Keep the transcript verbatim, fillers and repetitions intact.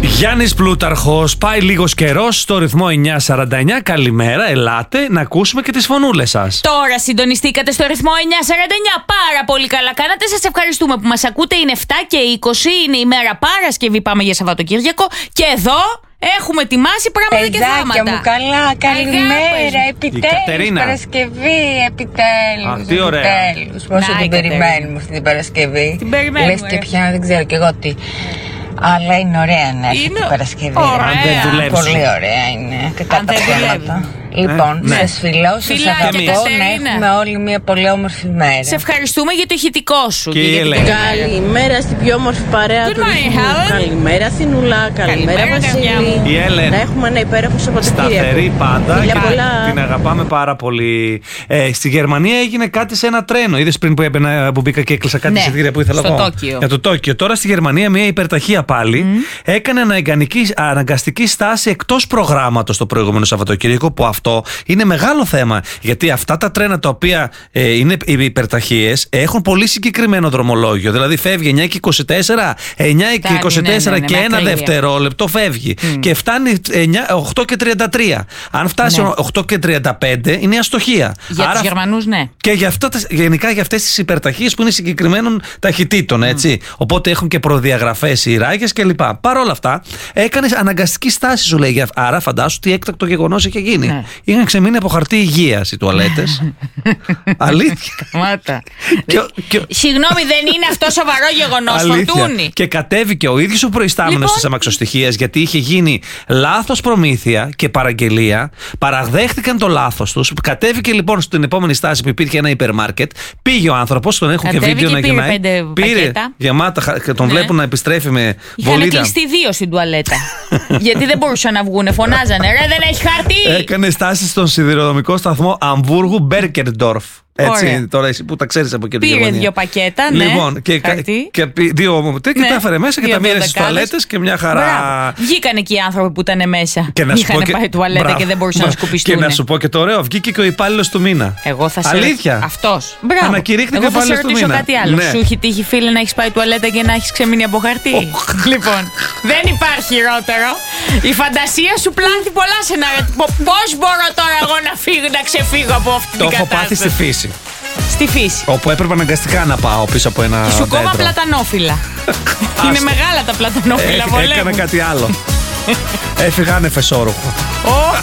Γιάννης Πλούταρχος, πάει λίγος καιρός στο ρυθμό εννιά σαράντα εννιά. Καλημέρα, ελάτε να ακούσουμε και τις φωνούλες σας. Τώρα συντονιστήκατε στο ρυθμό εννιά σαράντα εννιά. Πάρα πολύ καλά κάνατε. Σας ευχαριστούμε που μας ακούτε. Είναι εφτά και είκοσι, είναι η μέρα Παρασκευή. Πάμε για Σαββατοκύριακο. Και εδώ έχουμε ετοιμάσει πράγματα και θάματα. Μου καλά, καλημέρα. Επιτέλους, Παρασκευή, επιτέλους. Α, τι ωραία. Επιτέλους. Πόσο την περιμένουμε αυτή την Παρασκευή. Την περιμένουμε. Λες και πια δεν ξέρω κι εγώ τι. Αλλά είναι ωραία να έχει την Παρασκευή. Ωραία. Αν δεν δουλέψει. Πολύ ωραία είναι. Κατά Αν τα δεν θέματα. Λοιπόν, ναι. σας φιλώ, σας Φιλάκια, αγαπώ, να έχουμε όλοι μια πολύ όμορφη μέρα. Σε ευχαριστούμε για το ηχητικό σου. Και και για η την Ελένη. Καλημέρα στην πιο όμορφη παρέα Good του morning, ρυθμού. Helen. Καλημέρα Θηνούλα, καλημέρα Καλημέρα, καρδιά Βασίλη. μου. Η Ελένη. Να έχουμε ένα υπέροχο Σαββατοκύριακο. Σταθερή πάντα Φιλιά και πολλά. την αγαπάμε πάρα πολύ. Ε, στη Γερμανία έγινε κάτι σε ένα τρένο. Είδες πριν που, έμπαινα, που μπήκα και έκλεισα κάτι Ναι, εισιτήρια που ήθελα στο εγώ. Τόκιο. Για το Τόκιο. Τώρα στη Γερμανία μια υπερταχεία πάλι mm. έκανε αναγκανική, αναγκαστική στάση εκτός προγράμματος το προηγούμενο Σαββατοκύριακο, που αυτό είναι μεγάλο θέμα. Γιατί αυτά τα τρένα τα οποία ε, είναι υπερταχείες έχουν πολύ συγκεκριμένο δρομολόγιο. Δηλαδή φεύγει εννιά και είκοσι τέσσερα, εννιά και είκοσι τέσσερα ναι, ναι, ναι, και ένα ακρίβεια. δευτερόλεπτο φεύγει. Mm. Και φτάνει οκτώ και τριάντα τρία. Αν φτάσει Ναι. οκτώ και τριάντα πέντε είναι αστοχία. Για τους Γερμανούς, ναι. Και για αυτά, γενικά για αυτές τις υπερταχείες που είναι συγκεκριμένων ταχυτήτων, έτσι. Mm. Οπότε έχουν και προδιαγραφές οι ράγες κλπ. Παρ' όλα αυτά, έκανε αναγκαστική στάση, σου λέει. Άρα, φαντάσου τι έκτακτο γεγονός είχε γίνει. Ναι. Είχαν ξεμείνει από χαρτί υγείας οι τουαλέτες. Αλήθεια. Μάτα. και, και... Συγγνώμη, δεν είναι αυτό σοβαρό γεγονός. Φορτούνι. Και κατέβηκε ο ίδιος ο προϊστάμενος Λοιπόν... της αμαξοστοιχείας, γιατί είχε γίνει λάθος προμήθεια και παραγγελία. Παραδέχτηκαν το λάθος τους. Κατέβηκε λοιπόν στην επόμενη στάση που υπήρχε ένα υπερ μάρκετ. Πήγε ο άνθρωπος, τον έχουν Κατέβηκε, και βίντεο να πήρε γεμάει. πέντε Πήρε πακέτα. γεμάτα και τον Ναι. βλέπουν να επιστρέφει με Είχαν βολίδα. κλειστεί δύο στην τουαλέτα. Γιατί δεν μπορούσαν να βγούνε. Φωνάζανε. Ρε, δεν έχει χαρτί. Έκανε στάση στον σιδηροδρομικό σταθμό Αμβούργου Μπέρκερντορφ. Έτσι, Ωραία. τώρα εσύ που τα ξέρεις από εκεί. Πήρε δύο πακέτα, ναι. Λοιπόν, και, χαρτί. και, και δύο ομοτέ και Ναι. τα έφερε μέσα και Δύο τα μοίρασε στις δωδεκάδες. τουαλέτες και μια χαρά. Μπράβο. Βγήκανε και οι άνθρωποι που ήταν μέσα. Και να σου Είχαν πω και... πάει τουαλέτα Μπράβο. και δεν μπορούσαν να σκουπιστούν. Και να σου πω και το ωραίο, βγήκε και ο υπάλληλος του μήνα. Εγώ θα σε Αλήθεια. αυτός. Μπράβο. Ανακηρύχθηκε Εγώ θα σε υπάλληλος του ρωτήσω μήνα. κάτι άλλο. Ναι. Σου έχει τύχει, φίλε, να έχει πάει τουαλέτα και να έχει ξεμείνει από χαρτί. Λοιπόν, δεν υπάρχει χειρότερο. Η φαντασία σου πλάθει πολλά σενάρια. Πώς μπορώ τώρα εγώ να φύγω, να ξεφύγω από αυτή Το την έχω πάθει στη κατάσταση. φύση. Στη φύση. Όπου έπρεπε αναγκαστικά να πάω πίσω από ένα. Σου κόμμα δέντρο. πλατανόφυλλα. Είναι μεγάλα τα πλατανόφυλλα, Ε, βολεύουν. έκανα κάτι άλλο. Έφυγα ανεφεσόρουχο. Ω,